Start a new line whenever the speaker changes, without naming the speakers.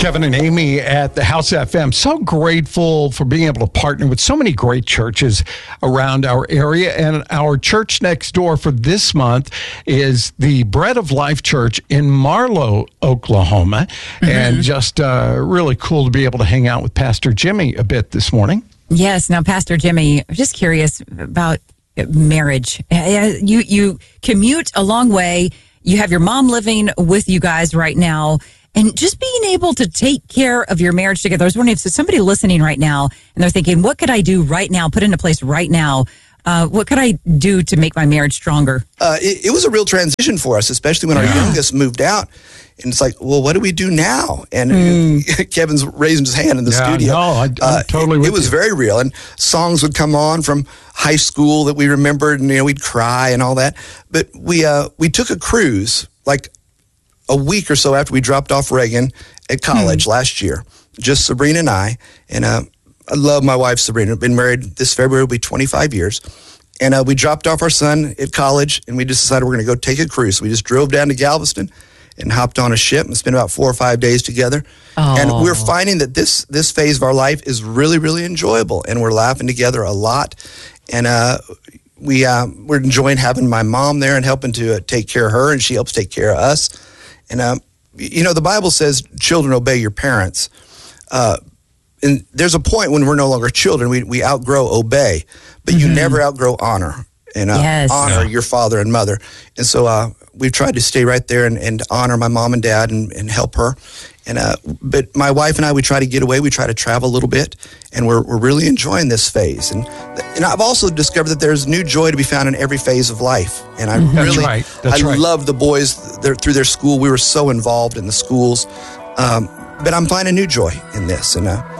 Kevin and Amy at the House FM. So grateful for being able to partner with so many great churches around our area. And our church next door for this month is the Bread of Life Church in Marlow, Oklahoma. Mm-hmm. And just really cool to be able to hang out with Pastor Jimmy a bit this morning.
Yes. Now, Pastor Jimmy, I'm just curious about marriage. You commute a long way. You have your mom living with you guys right now. And just being able to take care of your marriage together. I was wondering if there's somebody listening right now and they're thinking, what could I do right now, put into place right now? What could I do to make my marriage stronger?
It was a real transition for us, especially when our youngest moved out. And it's like, well, what do we do now? And Kevin's raising his hand in the studio.
No, I'm totally with you.
It was very real. And songs would come on from high school that we remembered, and we'd cry and all that. But we took a cruise, like a week or so after we dropped off Reagan at college last year, just Sabrina and I. And I love my wife, Sabrina. We've been married this February, will be 25 years. And we dropped off our son at college, and we just decided we're going to go take a cruise. So we just drove down to Galveston and hopped on a ship and spent about 4 or 5 days together. Oh. And we're finding that this phase of our life is really, really enjoyable, and we're laughing together a lot. And we're enjoying having my mom there and helping to take care of her, and she helps take care of us. And, the Bible says children obey your parents. And there's a point when we're no longer children. We outgrow obey, but you never outgrow honor and honor your father and mother. And so we've tried to stay right there and honor my mom and dad and help her. And but my wife and I, we try to get away. We try to travel a little bit, and we're really enjoying this phase. And I've also discovered that there's new joy to be found in every phase of life. And I really, love the boys through their school. We were so involved in the schools, but I'm finding new joy in this. And